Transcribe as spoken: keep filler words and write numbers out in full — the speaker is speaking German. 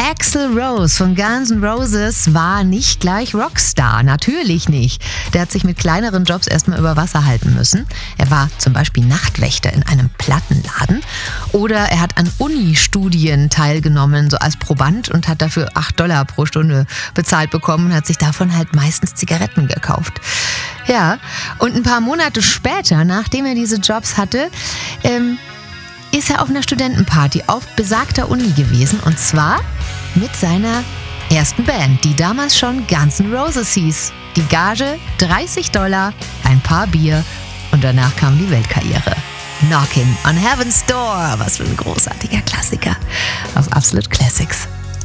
Axl Rose von Guns N' Roses war nicht gleich Rockstar, natürlich nicht. Der hat sich mit kleineren Jobs erstmal über Wasser halten müssen. Er war zum Beispiel Nachtwächter in einem Plattenladen oder er hat an Uni-Studien teilgenommen, so als Proband und hat dafür acht Dollar pro Stunde bezahlt bekommen und hat sich davon halt meistens Zigaretten gekauft. Ja, und ein paar Monate später, nachdem er diese Jobs hatte, ähm, ist er auf einer Studentenparty auf besagter Uni gewesen und zwar mit seiner ersten Band, die damals schon Guns N' Roses hieß. Die Gage dreißig Dollar, ein paar Bier und danach kam die Weltkarriere. Knockin' on Heaven's Door, was für ein großartiger Klassiker auf Absolute Classics.